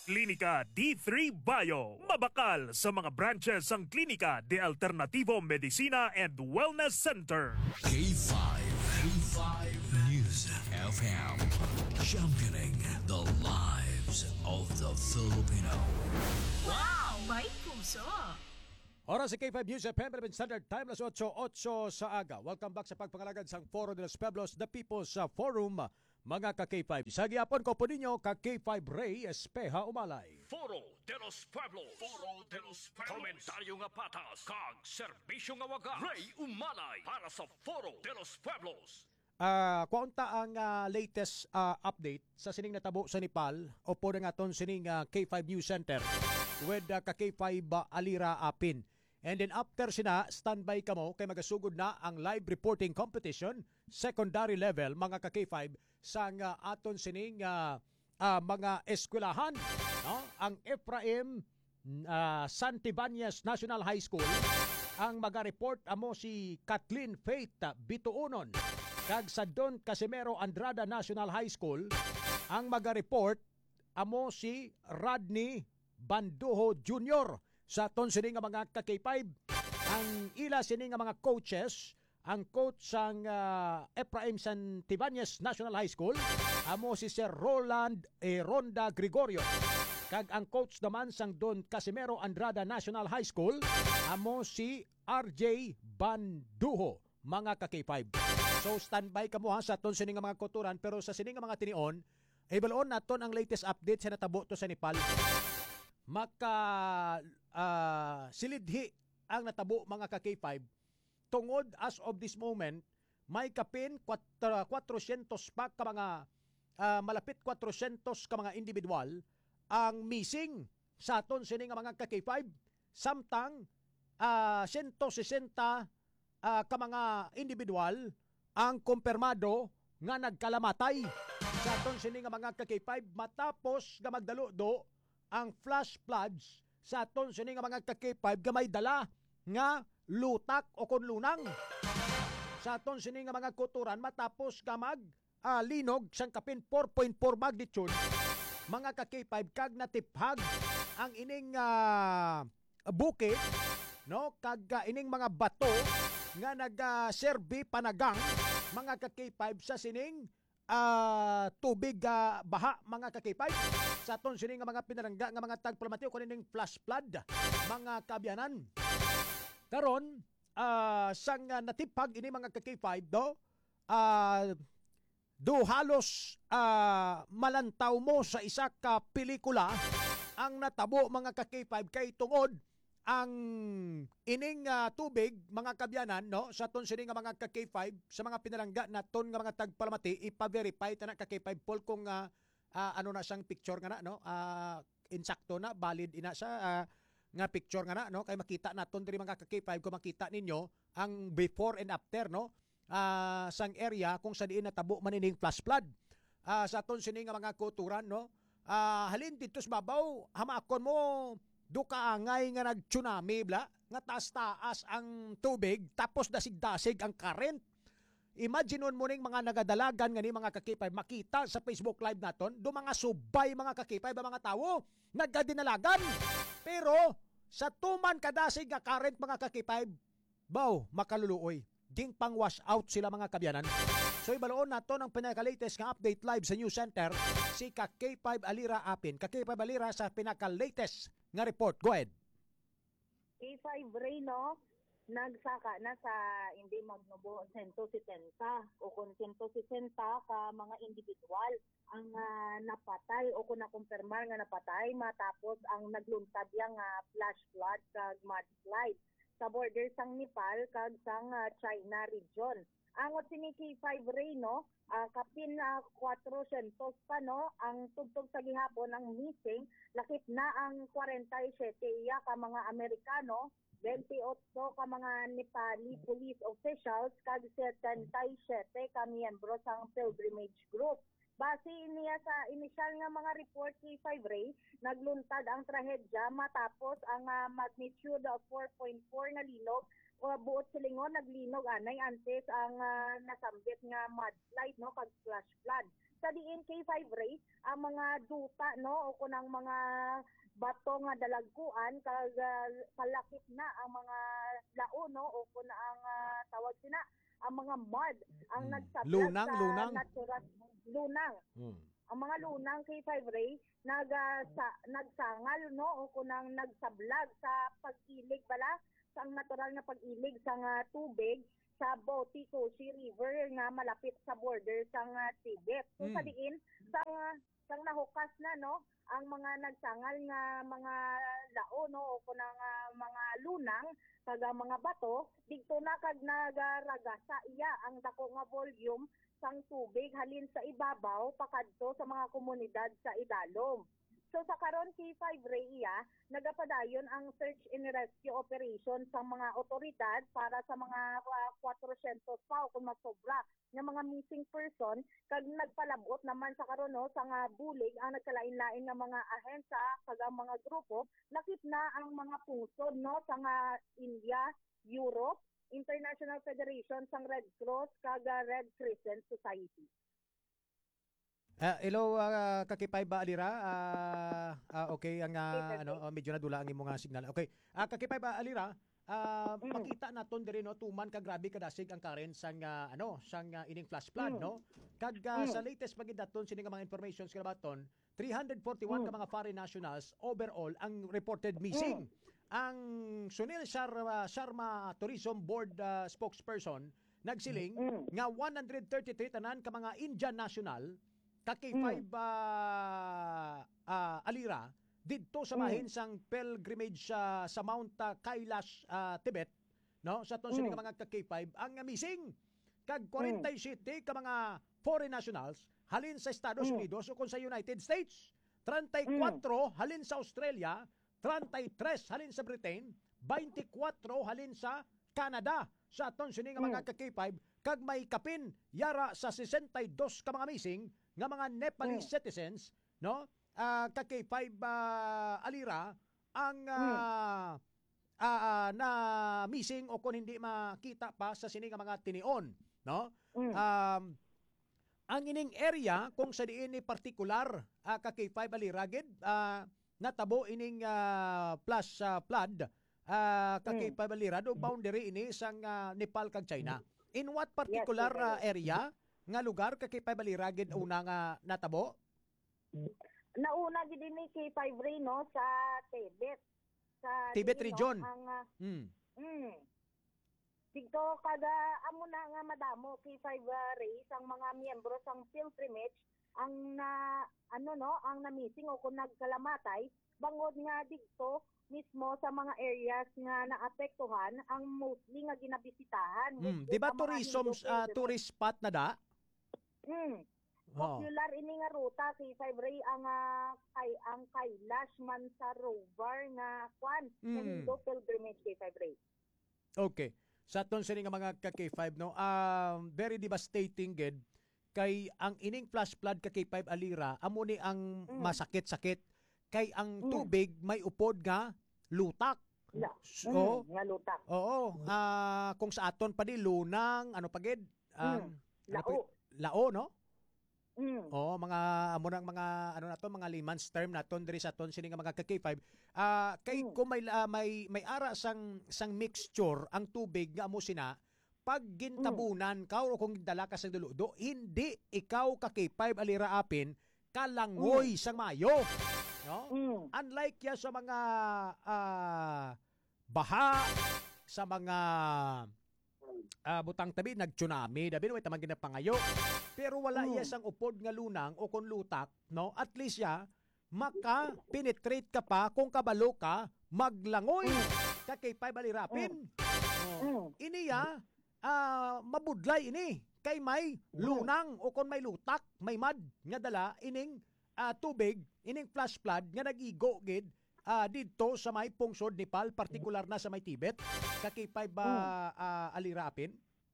Klinika D3 Bio. Mabakal sa mga branches ang Klinika de Alternativo Medicina and Wellness Center. K5 News FM. Championing the lives of the Filipino. Wow! May puso! Oras sa K5 News FM, Philippine Standard Time, las 8:08 sa aga. Welcome back sa pagpangalagad sa Foro de los Pueblos, the People's Forum, mga ka-K5. Sa gihapon ko po ninyo, ka-K5 Ray Espeja Umalay. Foro de los Pueblos. Foro de los Pueblos. Komentaryo nga patas, kag serbisyo nga wagas. Ray Umalay para sa Foro de los Pueblos. Kuunta ang latest update sa sining natabo sa Nepal o po na nga ton sining K5 News Center with ka-K5 Alira Apin. And then after sina, standby kamo kay magasugod na ang live reporting competition, secondary level, mga ka-K5, sa aton sining mga eskwelahan. No? Ang Ephraim Santibanias National High School, ang maga-report amo si Kathleen Faith Bituonon. Kag sa Don Casimero Andrada National High School, ang maga-report amo si Rodney Banduho Jr. Sa aton sining nga mga ka-K5, ang ila sining nga mga coaches, ang coach sang Ephraim Santibanias National High School, amo si Sir Roland Ronda Gregorio. Kag ang coach naman sang Don Casimero Andrada National High School, amo si RJ Banduho, mga ka-K5. So standby kamo ha sa aton sining nga mga kuturan, pero sa sining nga mga tinion, ibaloon naton ang latest update sa natabo to sa Nepal. Silidhi ang natabo, mga ka-K5, tungod as of this moment may kapin 400 pa ka mga malapit 400 ka mga individual ang missing sa aton sini nga mga ka-K5, samtang 160 ka mga individual ang kumpirmado nga nagkalamatay sa aton sini nga mga ka-K5 matapos nga magdalo-do ang flash floods sa aton sini nga mga ka-K5 gamay dala nga lutak o kunlunang sa aton sini nga mga kuturan matapos ka linog sang kapin 4.4 magnitude, mga ka-K5, kag natiphag ang ining bukid, no, kag ining mga bato nga nag-serbi panagang, mga ka-K5, sa sining tubig baha, mga ka-K5, sa aton sining nga mga pinarangga nga mga tagplamatiyo kuning flash flood, mga kabyanan. Karon sang natipag ini mga ka-K5 do halos malantaw mo sa isa ka pelikula ang natabo, mga ka-K5, kay tungod ang ining tubig, mga kabyanan, no, sa aton sining nga mga ka-K5 sa mga pinalangga naton nga mga tagpalamati, ipa-verify ta na ka-K5 poll kung ano na siyang picture nga na, no, insakto na, valid ina sa nga picture nga na, no, kay makita naton diri mga ka-K5 kung makita ninyo ang before and after, no, sang area kung sa diin natabo manining flash flood sa aton sini nga mga kuturan, no. Halin dito sa babaw hamakon mo duka angay nga nag-tsunami bla nga taas-taas ang tubig tapos dasig-dasig ang current. Imagineon mo ning mga nagadalagan nga ni mga ka-K5 makita sa Facebook Live naton, do mga subay, mga ka-K5, mga tawo nagdinalagan. Pero sa tuman kadasig nga current, mga ka-K5, baw makaluluoy. Ding pang wash out sila, mga kabyanan. So ibaloon naton ang pinaka-latest nga update live sa News Center si ka-K5 Alira Apin. Ka-K5 Alira sa pinaka-latest nga report. Go ahead. K5 Ray, no? Nagsaka na sa hindi magnubo 160 o kung 160 ka mga individual ang napatay o kung nakumpirmar nga napatay matapos ang nagluntad yang flash flood kag mudslide sa border sang Nepal kag sang China region. Angot sini K5 Ray, no, kapin 400 pa, no, ang tugtog sa gihapon ang missing, lakip na ang 47 iya ka mga Amerikano, 28 ka mga Nepali police officials, kag 77 ka miyembro sang pilgrimage group. Base niya sa initial nga mga report kay 5 Ray, nagluntad ang trahedya matapos ang magnitude of 4.4 nga linog o buot silingon naglinog anay antes ang nasambit nga mudslide, no, kag flash flood. sa diin K5 Ray ang mga duta no o kunang mga bato nga dalagkuan kag kalakip na ang mga lao no o kun ang tawag sina ang mga mud ang nagsablag Lunang, sa lunang. natural lunang. Ang mga lunang K5 Ray nagsangal no o kunang nagsablag sa pag-ilig bala sa natural nga pag-ilig sa tubig sa Boti-Koshi River nga malapit sa border sa Tibet. So sa diin sang nahukas na no ang mga nagsangal nga mga lao no o kunang mga lunang kag mga bato didto na kag nagaragasa iya ang dako nga volume sang tubig halin sa ibabaw pakadto sa mga komunidad sa idalom. So sa karon K5 Ray iya nagapadayon ang search and rescue operation sa mga otoridad para sa mga 400 pa o kung masobra nga mga missing person kag nagpalabot naman sa karon no sa nga bulig ang nagkalain-lain nga mga ahensya kag ang mga grupo nakit na ang mga pungsod no sa nga India, Europe, International Federation sang Red Cross kag Red Crescent Society. Hello, kakipay ba Alira? Okay, ang medyo nadula ang imong signal. Okay. Kakipay ba Alira? Makita naton diri no tuman ka grabe kadasig ang current sang sang ining flash flood no. Kag sa latest pagidaton sini nga mga information sa baton 341 ka mga foreign nationals overall ang reported missing. Ang Sunil Sharma Tourism Board spokesperson nagsiling nga 133 tanan ka mga Indian national K5 Alira didto sa bahin sang pilgrimage sa Mount Kailash, Tibet no sa ton sini nga mga K5 ang missing kag 47 ka mga foreign nationals halin sa Estados Unidos o kon sa United States, 34 halin sa Australia, 33 halin sa Britain, 24 halin sa Canada sa ton sini nga mga K5 kag may kapin yara sa 62 ka mga missing nga mga Nepalese citizens no K5 Alira ang na missing o kung hindi makita pa sa sini nga mga tinion no ang ining area kung sa diin ni partikular K5 Alira gid natabo ining plus flood K5 Alira do boundary ini sang Nepal kag China. In what particular area nga lugar K5 Alira gid una nga natabo? Nauna gid ni K5 Ray no sa Tibet. Sa Tibet dili, region. No, ang dito kada amo na nga madamo K5 Ray sang mga miyembro sang pilgrimage ang ang na-missing o kung nagkalamatay bangod nga dito mismo sa mga areas nga naapektuhan ang mostly nga ginabisitahan. Di ba tourism tourist spot na da? Popular ini nga ruta K5 Ray ang Kailash Mansarovar nga kwan nga pilgrimage K5 Ray. Okay. Sa aton sini nga mga K5 no, very devastating gid kay ang ining flash flood K5 Alira amo ni ang masakit-sakit kay ang tubig may upod nga lutak. So, nga lutak. Oo, kung sa aton pa di lunang ano pagid lao no? Oo, mga amo nang mga nato mga layman's term naton diri sa aton sini nga mga K5. Kay kung may ara sang mixture ang tubig nga amo sina pag gintabunan ka o kung dala ka sa duludo, hindi ikaw K5 Alira apin kalangoy sang mayo. No? Unlike ya sa mga baha, sa mga butang tabi, nag-tsunami, dabi no, tamang ginapangayo. Pero wala iya sang upod nga lunang o kung lutak, no? At least ya, maka-penetrate ka pa kung kabalo ka, maglangoy K5 Alira apin. Ini ya, mabudlay ini kay may lunang o kung may lutak, may mud nga dala ining tubig, ining flash flood nga nag-igo gid didto sa may pungsod Nepal, partikular na sa may Tibet, K5 Alira apin.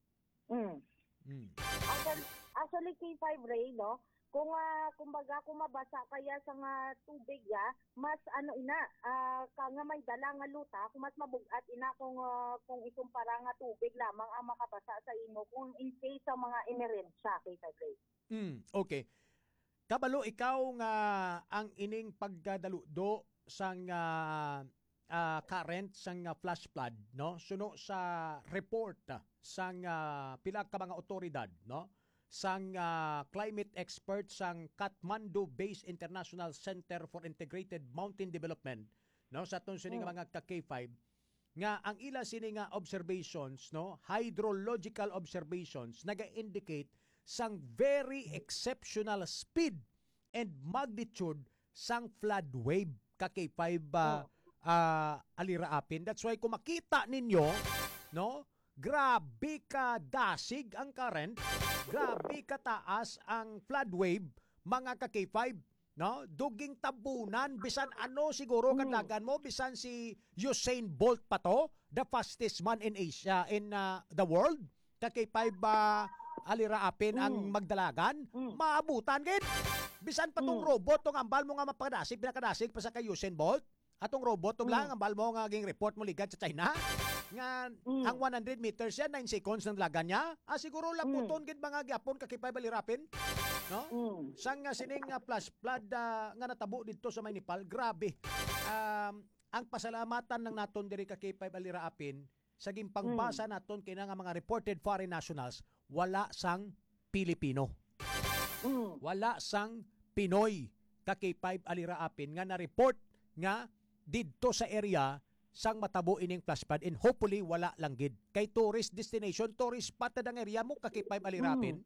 Actually K5 Ray no, kung kumbaga kung mabasa kaya sa nga tubig mas ka nga may dala nga luta kung mas mabugat ina kung ikumpara nga tubig lamang ang makabasa sa imo kung in case sa mga emerensya K5 Ray. Okay. kabalo ikaw nga ang ining pagdadaludo sang current sang flash flood, no? Suno sa report sang pila ka mga otoridad, no? Sang climate expert sang Kathmandu-based International Center for Integrated Mountain Development, no? Sa aton sini nga mga ka-K5 nga ang ila sini nga observations, no? Hydrological observations naga-indicate sang very exceptional speed and magnitude sang flood wave ka-K5 aliraapin. That's why kung makita ninyo, no? Grabe ka dasig ang current, grabe ka taas ang flood wave, mga ka-K5, no? Duging tabunan, bisan ano siguro kadlagan mo, bisan si Usain Bolt pa to, the fastest man in Asia, in the world, ka-K5 aliraapin ang magdalagan, maabutan gid. Bisan pa tong robot, tong ambal mo nga mapakadasig, pinakadasig pa sa kay Usain Bolt, atong robot, tong lang, ambal mo nga ging report mo ligad sa China, nga ang 100 meters yan, 9 seconds ng lagan niya, siguro lang puton gid mga gyapon ka-K5 alirapin, no? Sang sining flash flood nga natabo dito sa Maynipal, grabe. Ang pasalamatan ng naton diri ka-K5 aliraapin, sa ginpangbasa naton kina nga mga reported foreign nationals, wala sang Pilipino. Wala sang Pinoy ka-K5 aliraapin nga na-report nga didto sa area sang matabo ining flash flood, and hopefully wala lang gid. Kay tourist destination, tourist spot na ang area mo ka-K5 alirapin.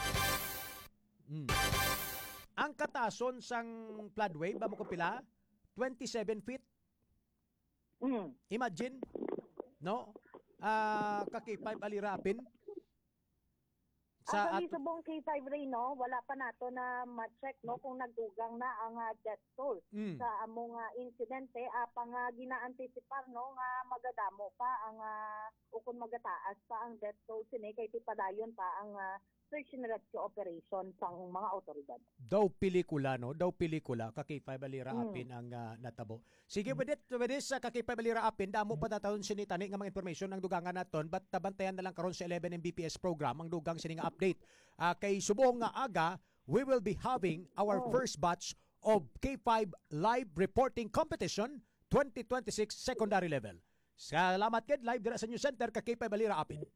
Ang katason sang flood wave, ba mo ko pila? 27 feet. Imagine, no? Ka-K5 alirapin. Actually, sa buong K5 rin, no, wala pa nato na ma-check, no, kung nagdugang na ang death toll sa among insidente. Pang gina-anticipar, no, nga magadamo pa ang o kung magataas pa ang death toll sini kay tipadayon pa ang search and rescue operation sang mga otoridad. Daw pelikula, no? Daw pelikula, ka-K5 aliraapin ang natabo. Sige, with this ka-K5 aliraapin, damo pa natawon sinitani nga mga information ang dugangan naton, but tabantayan na lang karon sa 11 Mbps program ang dugang sining update. Kay subong nga aga, we will be having our first batch of K5 live reporting competition 2026 secondary level. Salamat kid, live dira sa News Center ka-K5 aliraapin.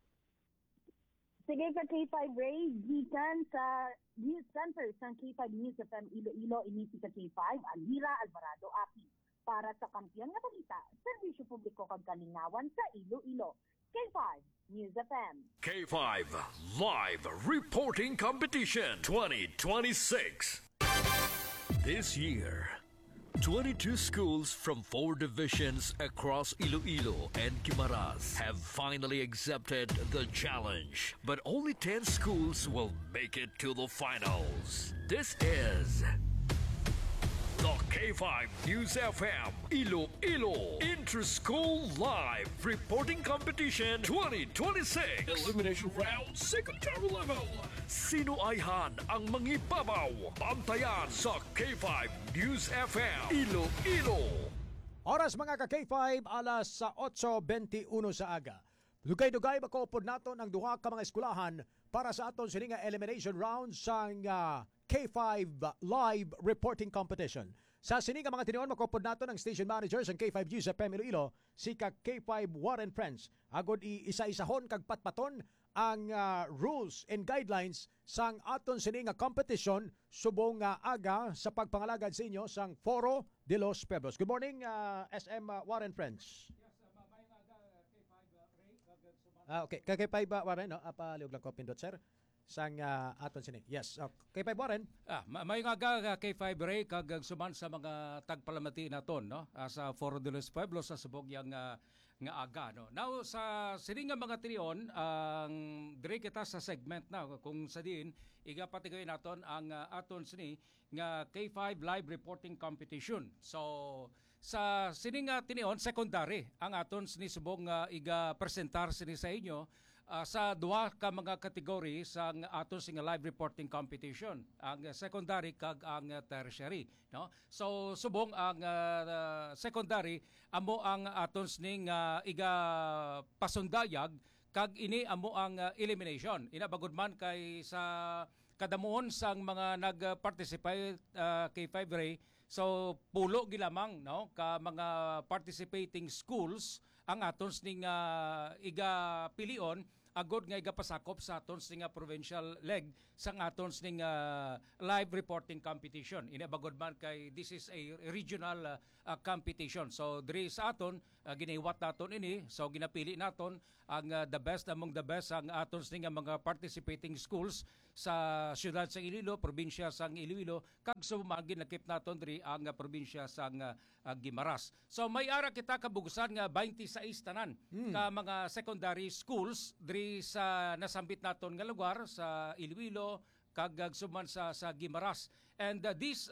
Sige ka K5 Ray, gikan sa News Center sa K5 News FM Iloilo, inisi ka K5, Alvira Alvarado Api. Para sa kampiyon nga balita, serbisyo publiko kag kalingawan sa Iloilo. K5 News FM. K5 Live Reporting Competition 2026. This year, 22 schools from 4 divisions across Iloilo and Guimaras have finally accepted the challenge. But only 10 schools will make it to the finals. This is the K5 News FM Iloilo Inter-School Live Reporting Competition 2026. Elimination Round Secondary Level. Sino ayhan ang mangibabaw? Bantayan sa K5 News FM Iloilo. Oras mga ka-K5, alas sa 8:21 sa aga. Dugay-dugay makoopod naton ang duha ka mga eskulahan para sa aton sininga elimination round sa K5 Live Reporting Competition. Sa sininga mga tinion, makoopod naton ang station manager sa K5 News FM Iloilo, si K5 Warren Friends. Agod isa-isahon kag patpaton ang rules and guidelines sang aton sininga competition subong aga sa pagpangalagad sa inyo sang Foro de los Pueblos. Good morning, SM Warren Friends. Okay, K5 Warren, no? Paliog lang ko pindot, sir. Sang aton sini. Yes, K5 Warren. May nga K5 Ray kag suman sa mga tagpalamati naton, no? Sa Foro de los Pueblos sa subog yang nga aga, no. Now sa sininga mga tinion, ang dire kita sa segment na kung sa diin iga patigoy naton ang aton sini nga K5 Live Reporting Competition. So sa sininga tinion secondary ang aton sini subong iga presentar sini sa inyo sa duha ka mga kategory sa aton sing live reporting competition, ang secondary kag ang tertiary, no. So subong ang secondary amo ang aton sing iga pasundayag kag ini amo ang elimination ina bagud man kay sa kadamuhon sang mga nag-participate kay 5 Ray, so pulo gilamang no ka mga participating schools ang atons ning iga pilion agod nga igapasakop sa atons ning provincial leg sang atons ning live reporting competition. Ini bagod man kay this is a regional competition. So diri sa aton giniwat naton ini, so ginapili naton ang the best among the best ang atons ning mga participating schools sa siyudad sa Iloilo, probinsya sang Iloilo, kag sumagin nakip naton diri ang probinsya sang Guimaras. So may ara kita kabugusan nga 26 tanan ka mga secondary schools diri sa nasambit naton nga lugar sa Iloilo kag suman sa Guimaras. And this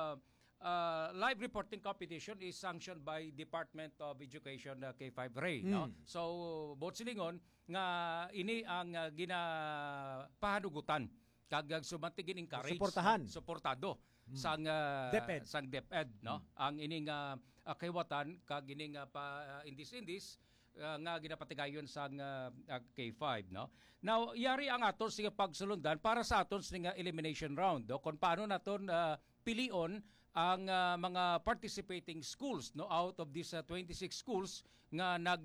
live reporting competition is sanctioned by Department of Education K5 Ray, no? So both silingon nga ini ang ginapahanugutan kag sumantigin encourage suportado sang DepEd, no? Ang ining kahiwatan kag ining indis nga ginapatigayon sang K5, no? Now yari ang aton sige pagsulundan para sa aton nga elimination round, no? Kung paano naton pilion ang mga participating schools, no, out of these 26 schools nga nag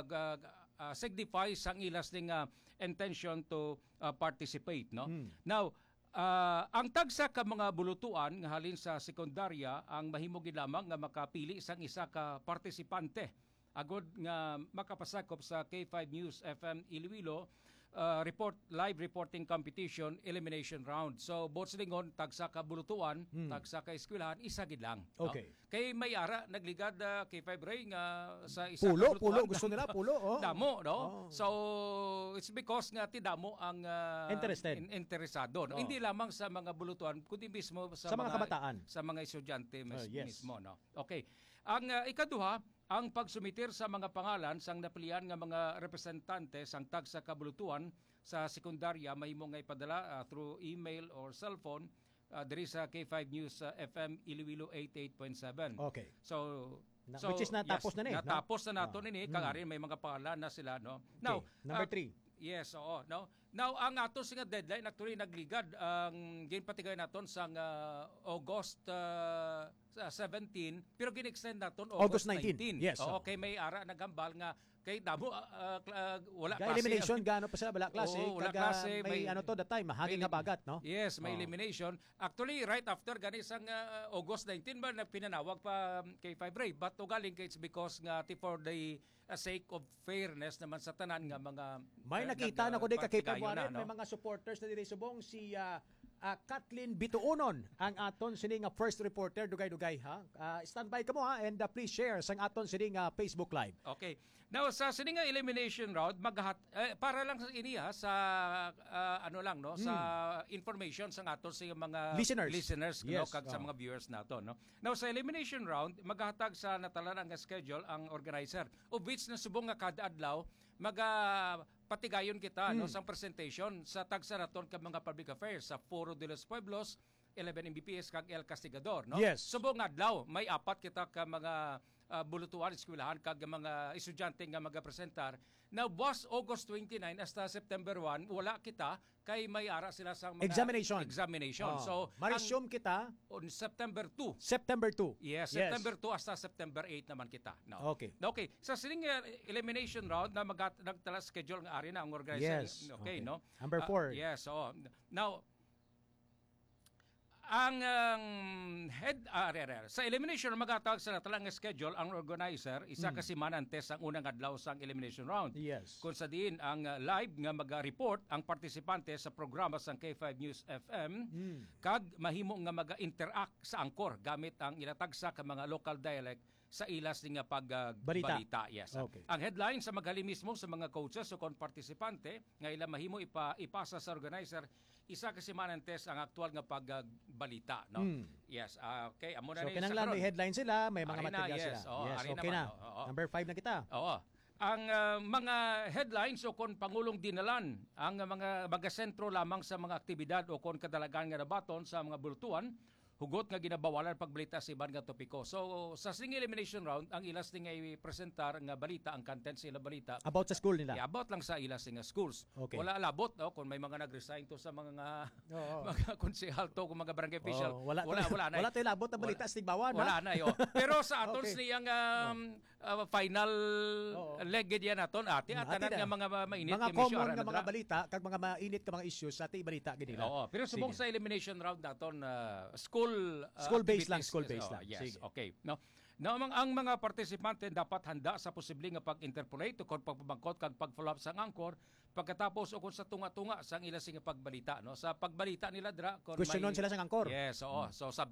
signify sang ilas ning intention to participate, no. Now ang tagsa ka mga bulutuan nga halin sa sekundarya ang mahimo gid lamang nga makapili sang isa ka partisipante agod nga makapasakop sa K5 News FM Iloilo live reporting competition elimination round. So both silingon tagsa ka bulutuan, tagsa ka eskwelahan, isa gid lang. Okay. No? Kay may ara nagligad K5 Ray nga sa isa pulo, ka bulutuan. Pulo gusto nila pulo. Oh. Damo, no? Oh. So it's because nga ti damo ang interesado, no? Oh. Hindi lamang sa mga bulutuan kundi mismo sa mga kabataan, sa mga estudyante yes. mismo, no? Okay. Ang ikaduha, ang pagsumitir sa mga pangalan sang napilian nga mga representante sang tagsa kabulutuan sa sekundarya mahimo nga ipadala through email or cellphone diri sa K5 News FM Iloilo 88.7. Okay. So which is natapos na ni. Natapos na nato ni kagarin may mga pangalan na sila, no. Now, number 3. Yes, oo, no. Now ang ato nga deadline actually nagligad ang ginpatigay naton sang August 17 pero gin-extend naton August 19. Yes. Okay, may ara nagambal nga kay damo wala klase. Elimination gaano pa sila wala klase. Wala klase, may ano to that time mahaging habagat, no? Yes, may elimination. Actually right after gani sang August 19 ba nagpinanawag pa kay 5 Ray, but ugaling kay it's because nga for the sake of fairness naman sa tanan nga mga may nakita na ko di kay February may mga supporters na diri subong si Kathleen Bituonon ang aton sining first reporter dugay-dugay ha. Standby ka mo ha and please share sang aton sining Facebook live. Okay. Now sa sining elimination round para lang sa ini sa ano lang no sa information sang aton sa mga listeners no kag sa mga viewers nato no. Now sa elimination round maghahatag sa natalan ang schedule ang organizer of which na subong nga kada adlaw patigayon kita no sang presentation sa tagsa naton ka mga public affairs sa Foro de los Pueblos 11 Mbps kag El Castigador, no? Yes. Subong adlaw may apat kita ka mga bulutuan eskwelahan kag mga estudyante nga magapresentar. Now buwas August 29 hasta September 1 wala kita kay may ara sila sa mga examination. So ma-resume kita on September 2. Yes, September 2 hasta September 8 naman kita. No. Okay. Sa sining elimination round na nagtala schedule nga ari na ang organizer. Yes. Okay, no? Number 4. Yes, now ang sa elimination magatawag sa natalang schedule ang organizer isa kasi manantes ang unang adlaw sang elimination round. Yes. Kung sa diin ang live nga maga-report ang partisipante sa programa sang K5 News FM kag mahimo nga maga-interact sa angkor gamit ang ilatagsa ka mga local dialect sa ilas nga pagbalita. Yes. Okay. Ang headline sa maghali mismo sa mga coaches o kon partisipante nga ila mahimo ipasa sa organizer isa kasi manantes ang aktual nga pagbalita, no? Yes. Okay, amo na so kinanglan may headline sila, may mga arena, material yes. sila. Yes, okay na. Number 5 na kita. Oo. Ang mga headlines o kon pangulong dinalan ang mga sentro lamang sa mga aktibidad o kon kadalagan nga nabaton sa mga bultuan hugot nga ginabawalan pagbalita sa iban nga topiko. So sa sing elimination round ang ilas nga i-presentar nga balita, ang content sa ilang balita About sa school nila. about lang sa ilas nga schools. Okay. Wala labot no kung may mga nag-resign to sa mga Oo. mga konsehal to kung mga barangay official. Oo, wala na. wala tayo labot na balita sa Tigbawan. Wala na yo. Pero sa aton Okay. niyang final Oo. leg yan naton ati Ati tanan na. nga mga mainit Mga nga issue common aran nga na mga dra. balita kag mga mainit ka mga issues sa ti balita gid nila. Oo, pero subong Sige. sa elimination round naton school School-based lang, activities. school-based Oh, lang. Yes, Sige. okay. No. Now, ang mga partisipante dapat handa sa posibleng nga pag-interpolate o pagpabangkot kag pag-follow up sa angkor pagkatapos o kung sa tunga-tunga sa ilang nga pagbalita no. Sa pagbalita nila dra kung Questionon sila sa angkor. Yes, oo. So